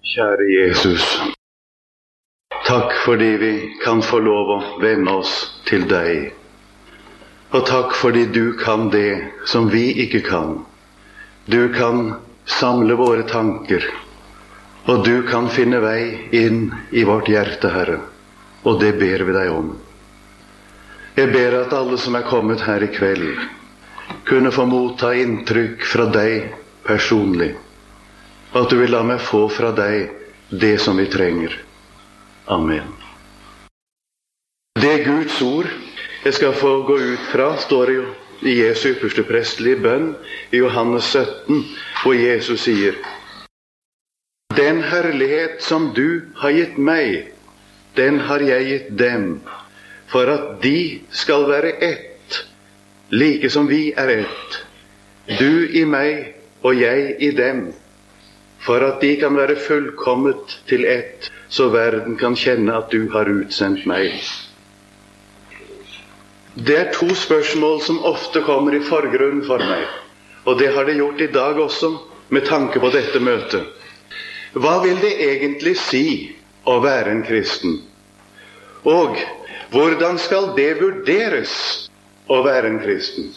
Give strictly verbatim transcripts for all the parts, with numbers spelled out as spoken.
Kjære Jesus, takk fordi vi kan få lov å vende oss til deg. Og takk fordi du kan det som vi ikke kan. Du kan samle våre tanker, og du kan finne vei inn i vårt hjerte, Herre. Og det ber vi deg om. Jeg ber at alle som er kommet her i kveld, kunne få motta inntrykk fra deg personlig. Og at du vil la meg få fra deg det som vi trenger. Amen. Det er Guds ord jeg skal få gå ut fra, står det jo i Jesu ypperste prestelige bønn i Johannes sytten, hvor Jesus sier: Den herlighet som du har gitt meg, den har jeg gitt dem, for at de skal være ett, like som vi er ett, du i meg og jeg i dem, for at de kan være fullkommet til ett, så verden kan kjenne at du har utsendt meg. Det er to spørsmål som ofte kommer i forgrunnen for meg, og det har det gjort i dag også, med tanke på dette møtet. Hva vil det egentlig si å være en kristen? Og hvordan skal det vurderes å være en kristen?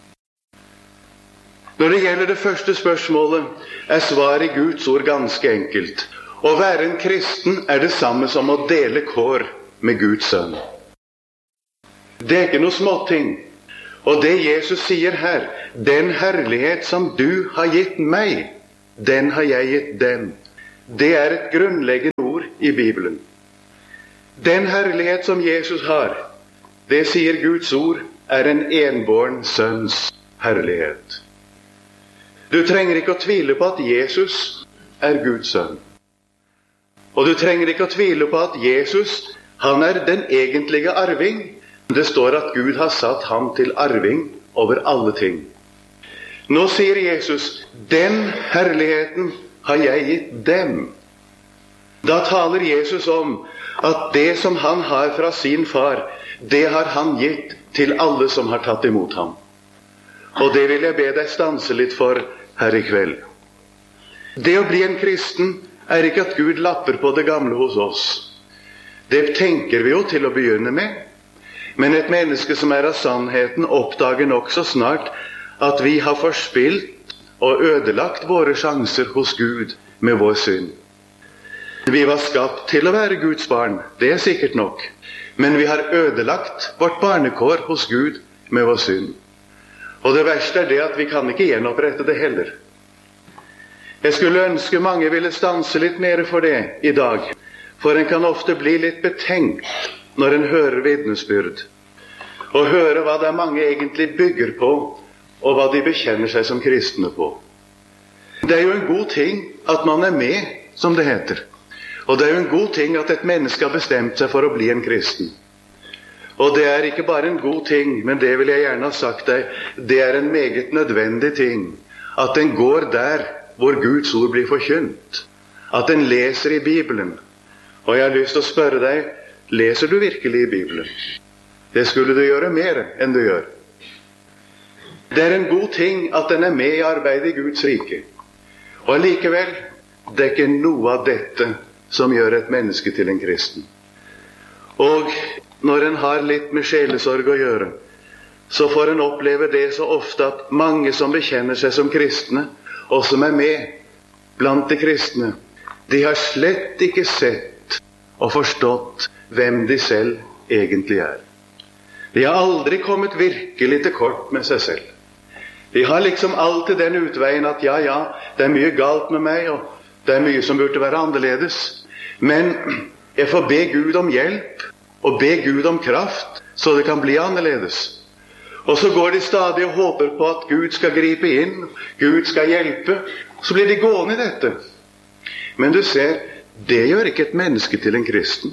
Når det gjelder det første spørsmålet, er svaret i Guds ord ganske enkelt. Å være en kristen er det samme som å dele kår med Guds sønn. Det er ikke noe småting. Og det Jesus sier her, den herlighet som du har gitt meg, den har jeg gitt dem. Det er et grunnleggende ord i Bibelen. Den herlighet som Jesus har, det sier Guds ord, er en enbåren sønns herlighet. Du trenger ikke å tvile på at Jesus er Guds sønn. Og du trenger ikke å tvile på at Jesus, han er den egentlige arving. Det står at Gud har satt ham til arving over alle ting. Nå sier Jesus, den herligheten har jeg gitt dem. Da taler Jesus om at det som han har fra sin far, det har han gitt til alle som har tatt imot ham. Og det vil jeg be deg stanse litt for her i kveld. Det å bli en kristen er ikke at Gud lapper på det gamle hos oss. Det tenker vi jo til å begynne med. Men et menneske som er av sannheten oppdager nok så snart at vi har forspilt og ødelagt våre sjanser hos Gud med vår synd. Vi var skapt til å være Guds barn, det er sikkert nok. Men vi har ødelagt vårt barnekår hos Gud med vår synd. Og det verste er det at vi kan ikke gjenopprette det heller. Jeg skulle ønske mange ville stanse litt mer for det i dag, for en kan ofte bli litt betenkt når en hører vitnesbyrd, og høre hva det er mange egentlig bygger på, og hva de bekjenner seg som kristne på. Det er jo en god ting at man er med, som det heter. Og det er jo en god ting at et menneske har bestemt seg for å bli en kristen. Og det er ikke bare en god ting, men det vil jeg gjerne ha sagt deg, det er en meget nødvendig ting, at en går der hvor Guds ord blir forkynt, at en leser i Bibelen. Og jeg har lyst til å spørre deg, leser du virkelig i Bibelen? Det skulle du gjøre mer enn du gjør. Det er en god ting at en er med i arbeidet i Guds rike. Og likevel, det er ikke noe av dette som gjør et menneske til en kristen. Og når en har litt med sjelesorg å gjøre, så får en oppleve det så ofte at mange som bekjenner seg som kristne, og som er med blant de kristne, de har slett ikke sett og forstått hvem de selv egentlig er. De har aldri kommet virkelig til kort med seg selv. De har liksom alltid den utveien at ja, ja, det er mye galt med meg, og det er mye som burde være annerledes. Men jeg får be Gud om hjelp, og be Gud om kraft, så det kan bli annerledes. Og så går de stadig og håper på at Gud skal gripe inn, Gud skal hjelpe, så blir de gående i dette. Men du ser, det gjør ikke et menneske til en kristen.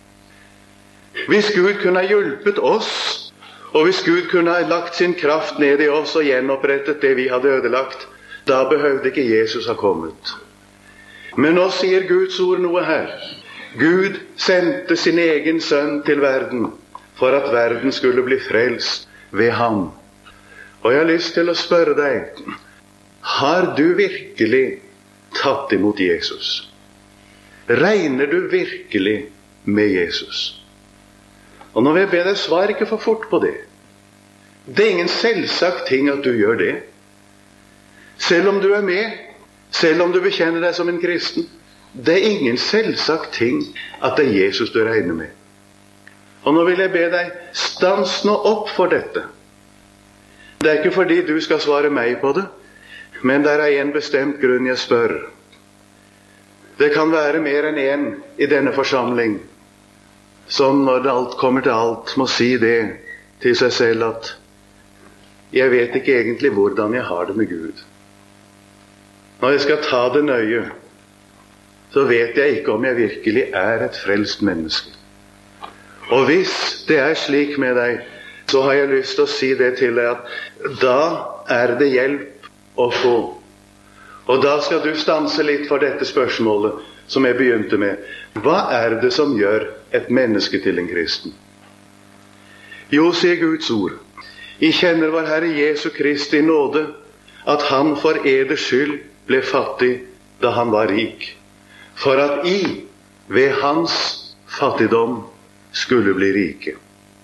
Hvis Gud kunne ha hjulpet oss, og hvis Gud kunne ha lagt sin kraft ned i oss og gjenopprettet det vi hadde ødelagt, da behøvde ikke Jesus ha kommet. Men nå sier Guds ord noe her. Gud sendte sin egen sønn til verden, for at verden skulle bli frelst ved ham. Og jeg har lyst til å spørre deg, har du virkelig tatt imot Jesus? Regner du virkelig med Jesus? Og nå vil jeg be deg, svar ikke for fort på det. Det er ingen selvsagt ting at du gjør det. Selv om du er med, selv om du bekjenner deg som en kristen, det er ingen selvsagt ting at det er Jesus du regner med. Og nå vil jeg be deg, stans nå opp for dette. Det er ikke fordi du skal svare meg på det, men det er en bestemt grunn jeg spør. Det kan være mer enn en i denne forsamling som når alt kommer til alt må si det til seg selv at jeg vet ikke egentlig hvordan jeg har det med Gud. Når jeg skal ta det nøye, så vet jeg ikke om jeg virkelig er et frelst menneske. Og hvis det er slik med deg, så har jeg lyst til å si det til deg at da er det hjelp å få. Og da skal du stanse litt for dette spørsmålet som jeg begynte med. Hva er det som gjør et menneske til en kristen? Jo, sier Guds ord, I kjenner vår Herre Jesu Kristi nåde, at han for eders skyld ble fattig da han var rik, for at I ved hans fattigdom skulle bli rike.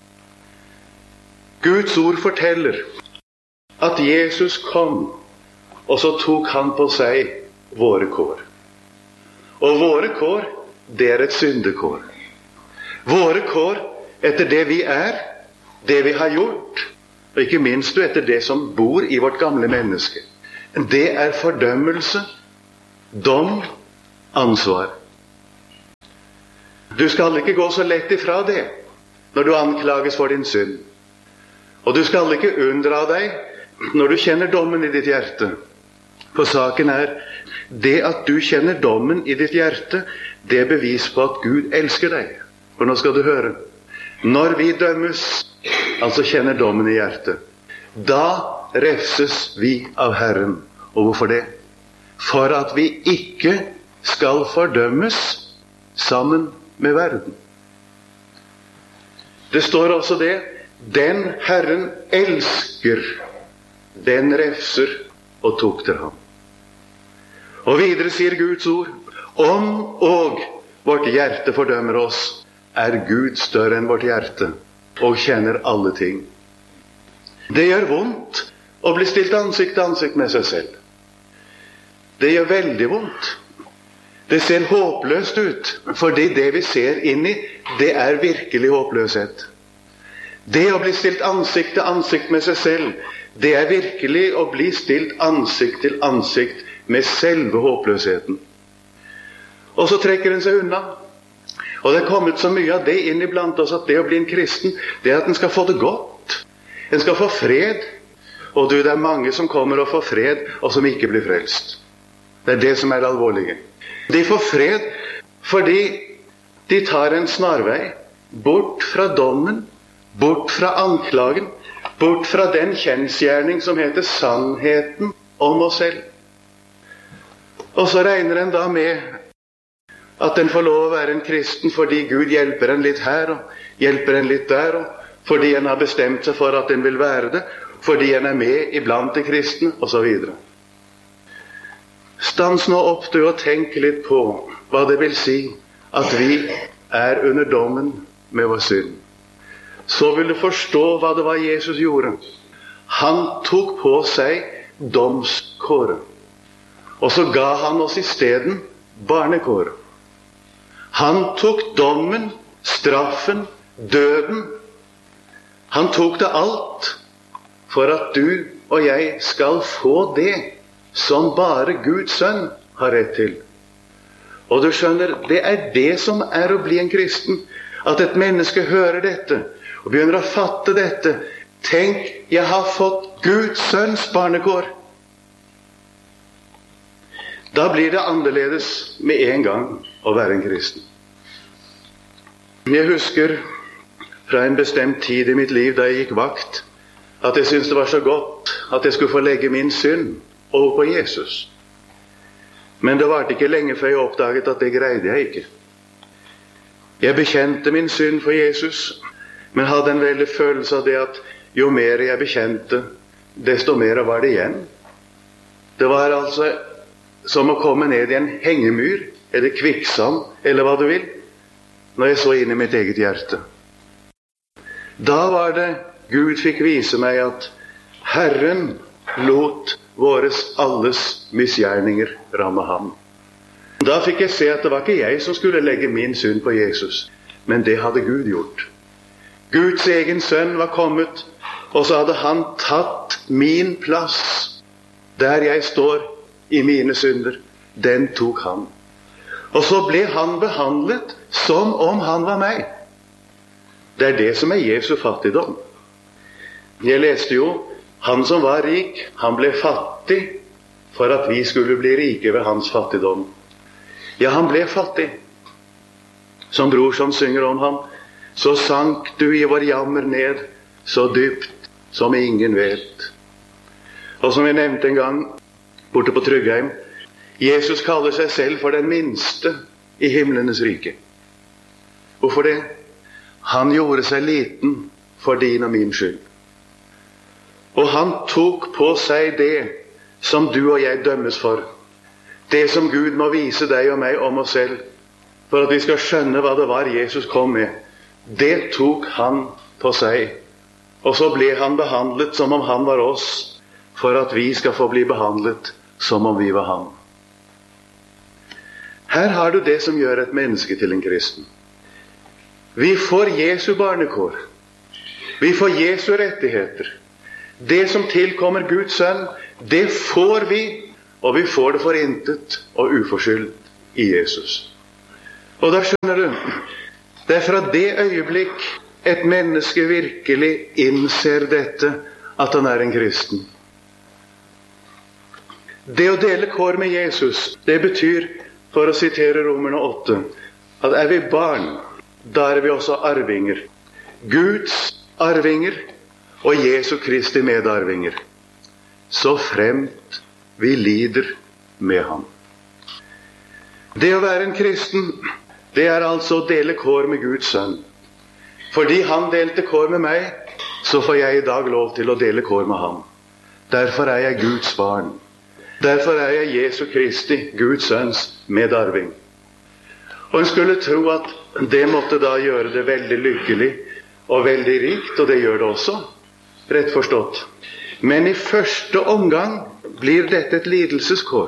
Guds ord forteller at Jesus kom, og så tok han på seg våre kår. Og våre kår, det er et syndekår. Våre kår etter det vi er, det vi har gjort, og ikke minst etter det som bor i vårt gamle menneske. Det er fordømmelse, dom, ansvar. Du skal ikke gå så lett ifra det når du anklages for din synd. Og du skal ikke unndra deg når du kjenner dommen i ditt hjerte. For saken er, det at du kjenner dommen i ditt hjerte, det er bevis på at Gud elsker deg. For nå skal du høre. Når vi dømmes, altså kjenner dommen i hjertet, da refses vi av Herren. Og hvorfor det? For at vi ikke skal fordømmes sammen med verden. Det står også det, den Herren elsker, den refser og tukter ham. Og videre sier Guds ord, om og vårt hjerte fordømmer oss, er Gud større enn vårt hjerte, og kjenner alle ting. Det gjør vondt å bli stilt ansikt til ansikt med seg selv. Det gjør veldig vondt. Det ser håpløst ut, fordi det vi ser inn i, det er virkelig håpløshet. Det å bli stilt ansikt til ansikt med seg selv, det er virkelig å bli stilt ansikt til ansikt med selve håpløsheten. Og så trekker en seg unna. Og det er kommet så mye av det inn iblant oss at det å bli en kristen, det er at en skal få det godt. En skal få fred. Og du, det er mange som kommer og får fred, og som ikke blir frelst. Det er det som er det alvorlige. De får fred fordi de tar en snarvei bort fra dommen, bort fra anklagen, bort fra den kjensgjerning som heter sannheten om oss selv. Og så regner en da med at en får lov å være en kristen fordi Gud hjelper en litt her og hjelper en litt der, og fordi en har bestemt seg for at en vil være det, fordi en er med iblant de kristne, og så videre. Stans nå opp du og tenk litt på hva det vil si at vi er under dommen med vår synd. Så vil du forstå hva det var Jesus gjorde. Han tok på seg domskåret. Og så ga han oss i stedet barnekåret. Han tok dommen, straffen, døden. Han tok det alt for at du og jeg skal få det som bare Guds sønn har rett til. Og du skjønner, det er det som er å bli en kristen. At et menneske hører dette og begynner å fatte dette. Tenk, jeg har fått Guds sønns barnekår. Da blir det annerledes med en gang å være en kristen. Jeg husker fra en bestemt tid i mitt liv da jeg gikk vakt, at jeg syntes det var så godt at jeg skulle få legge min synd over på Jesus. Men det varte ikke lenge før jeg oppdaget at det greide jeg ikke. Jeg bekjente min synd for Jesus, men hadde en veldig følelse av det at jo mer jeg bekjente, desto mer var det igjen. Det var altså som å komme ned i en hengemyr er det kvikksand, eller hva du vil, når jeg så inn i mitt eget hjerte. Da var det Gud fikk vise meg at Herren lot våres alles misgjerninger ramme ham. Da fikk jeg se at det var ikke jeg som skulle legge min synd på Jesus, men det hadde Gud gjort. Guds egen sønn var kommet, og så hadde han tatt min plass. Der jeg står i mine synder, den tok han. Og så ble han behandlet som om han var meg. Det er det som er Jesu fattigdom. Jeg leste jo, han som var rik, han ble fattig for at vi skulle bli rike ved hans fattigdom. Ja, han ble fattig. Som Brorson synger om ham, så sank du i vår jammer ned, så dypt som ingen vet. Og som jeg nevnte en gang, borte på Tryggheim, Jesus kaller seg selv for den minste i himlenes rike. Hvorfor det? Han gjorde seg liten for din og min skyld. Og han tok på seg det som du og jeg dømmes for. Det som Gud må vise deg og meg om oss selv, for at vi skal skjønne hva det var Jesus kom med. Det tok han på seg. Og så ble han behandlet som om han var oss, for at vi skal få bli behandlet som om vi var han. Her har du det som gjør et menneske til en kristen. Vi får Jesu barnekår. Vi får Jesu rettigheter. Det som tilkommer Guds sønn, det får vi, og vi får det for intet og uforskyldt i Jesus. Og da skjønner du, det er fra det øyeblikk et menneske virkelig innser dette, at han er en kristen. Det å dele kår med Jesus, det betyr, for å sitere Romerne åtte, at er vi barn, da er vi også arvinger. Guds arvinger og Jesu Kristi medarvinger. Så fremt vi lider med ham. Det å være en kristen, det er altså å dele kår med Guds sønn. Fordi han delte kår med meg, så får jeg i dag lov til å dele kår med ham. Derfor er jeg Guds barn. Derfor er jeg Jesu Kristi, Guds sønns medarving. Og en skulle tro at det måtte da gjøre det veldig lykkelig og veldig rikt, og det gjør det også, rett forstått. Men i første omgang blir dette et lidelseskår.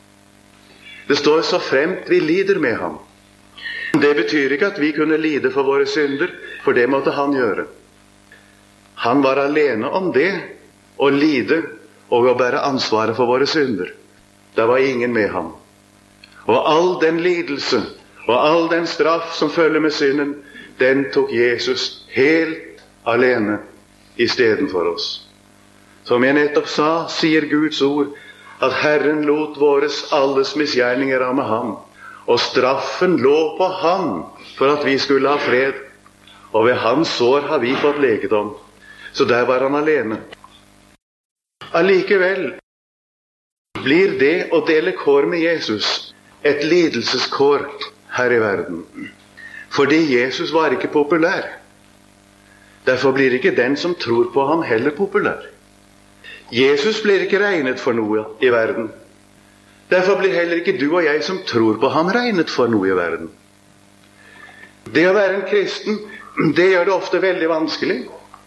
Det står så fremt vi lider med ham. Det betyr ikke at vi kunne lide for våre synder, for det måtte han gjøre. Han var alene om det, å lide og å bære ansvaret for våre synder. Det var ingen med ham. Og all den lidelse og all den straff som følger med synden, den tok Jesus helt alene i stedet for oss. Som jeg nettopp sa, sier Guds ord at Herren lot våres alles misgjerninger ramme ham, og straffen lå på ham for at vi skulle ha fred, og ved hans sår har vi fått legedom. Så der var han alene. Allikevel blir det å dele kår med Jesus et lidelseskår her i verden. Fordi Jesus var ikke populær. Derfor blir ikke den som tror på ham heller populær. Jesus blir ikke regnet for noe i verden. Derfor blir heller ikke du og jeg som tror på ham regnet for noe i verden. Det å være en kristen, det gjør det ofte veldig vanskelig.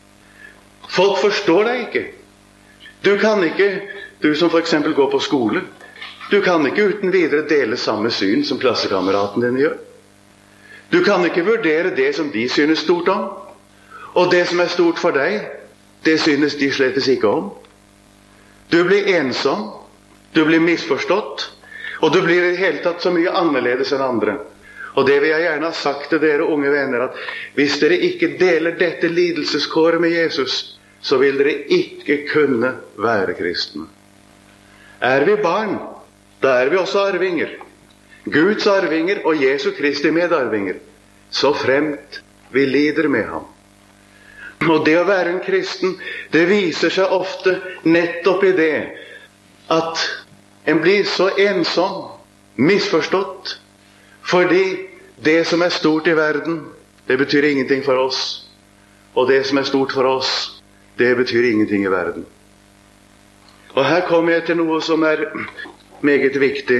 Folk forstår deg ikke. Du kan ikke, du som for eksempel går på skole, du kan ikke uten videre dele samme syn som klassekameraten din gjør. Du kan ikke vurdere det som de synes stort om, og det som er stort for deg, det synes de slettes ikke om. Du blir ensom, du blir misforstått, og du blir i det hele tatt så mye annerledes enn andre. Og det vil jeg gjerne ha sagt til dere unge venner, at hvis dere ikke deler dette lidelseskåret med Jesus, så vil dere ikke kunne være kristne. Er vi barn, da er vi også arvinger. Guds arvinger og Jesu Kristi medarvinger. Så fremt vi lider med ham. Og det å være en kristen, det viser seg ofte nettopp i det at en blir så ensom, misforstått, fordi det som er stort i verden, det betyr ingenting for oss. Og det som er stort for oss, det betyr ingenting i verden. Og her kommer jeg til noe som er meget viktig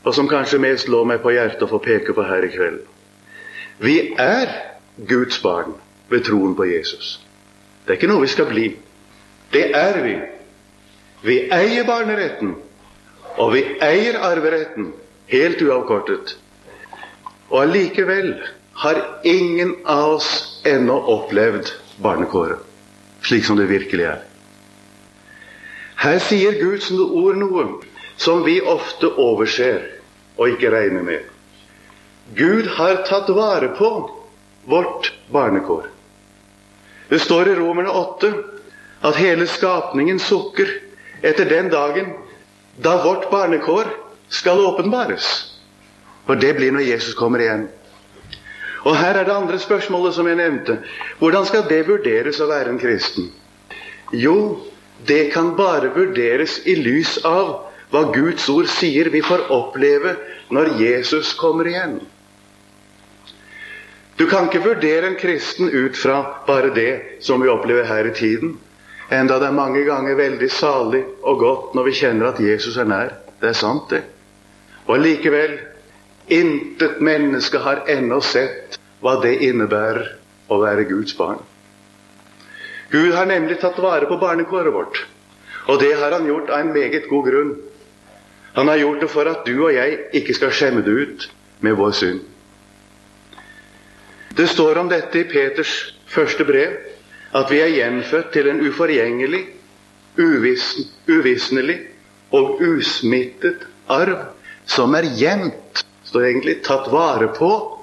og som kanskje mest lå meg på hjertet å få peke på her i kveld. Vi er Guds barn ved troen på Jesus. Det er ikke noe vi skal bli. Det er vi. Vi eier barneretten, og vi eier arveretten, helt uavkortet. Og allikevel har ingen av oss ennå opplevd barnekåret, slik som det virkelig er. Her sier Guds ord noe som vi ofte overser og ikke regner med. Gud har tatt vare på vårt barnekår. Det står i Romerne åtte at hele skapningen sukker etter den dagen da vårt barnekår skal åpenbares. For det blir når Jesus kommer igjen. Og her er det andre spørsmålet som jeg nevnte. Hvordan skal det vurderes å være en kristen? Jo, det kan bare vurderes i lys av hva Guds ord sier vi får oppleve når Jesus kommer igjen. Du kan ikke vurdere en kristen ut fra bare det som vi opplever her i tiden, enda det er mange ganger veldig salig og godt når vi kjenner at Jesus er nær. Det er sant det. Og likevel, intet menneske har ennå sett hva det innebærer å være Guds barn. Gud har nemlig tatt vare på barnekåret vårt, og det har han gjort av en meget god grunn. Han har gjort det for at du og jeg ikke skal skjemme det ut med vår synd. Det står om dette i Peters første brev, at vi er gjenfødt til en uforgjengelig, uvissen, uvisnelig og usmittet arv, som er gjemt, står egentlig tatt vare på